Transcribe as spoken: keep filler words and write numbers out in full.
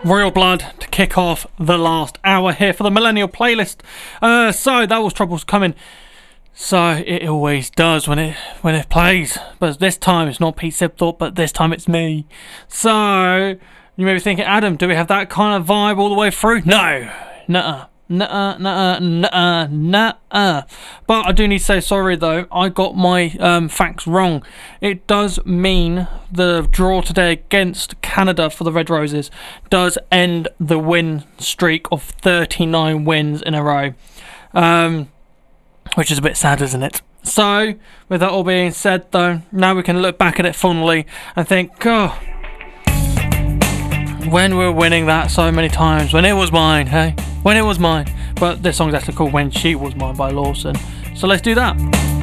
Royal Blood to kick off the last hour here for the Millennial Playlist. Uh, so that was Troubles Coming. So it always does when it when it plays. But this time it's not Pete Sibthorpe, but this time it's me. So you may be thinking, Adam, do we have that kind of vibe all the way through? No. Nuh-uh. Nuh-uh, nuh-uh, nuh-uh, nuh-uh. But I do need to say sorry though, I got my um, facts wrong. It does mean the draw today against Canada for the Red Roses does end the win streak of thirty-nine wins in a row. Um, which is a bit sad, isn't it? So, with that all being said though, now we can look back at it fondly and think, oh, when we were winning that so many times, when it was mine, hey? When it was mine. But this song's actually called When She Was Mine by Lawson. So let's do that.